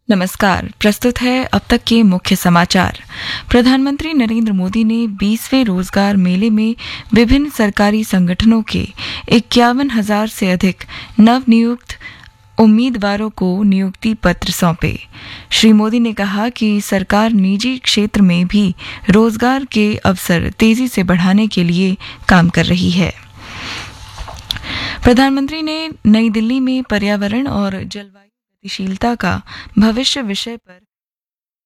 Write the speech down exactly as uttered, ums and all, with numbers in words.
नमस्कार। प्रस्तुत है अब तक के मुख्य समाचार। प्रधानमंत्री नरेंद्र मोदी ने बीसवें रोजगार मेले में विभिन्न सरकारी संगठनों के इक्यावन हजार से अधिक नवनियुक्त उम्मीदवारों को नियुक्ति पत्र सौंपे। श्री मोदी ने कहा कि सरकार निजी क्षेत्र में भी रोजगार के अवसर तेजी से बढ़ाने के लिए काम कर रही है। प्रधानमंत्री ने नई दिल्ली में पर्यावरण और जलवायु गतिशीलता का भविष्य विषय पर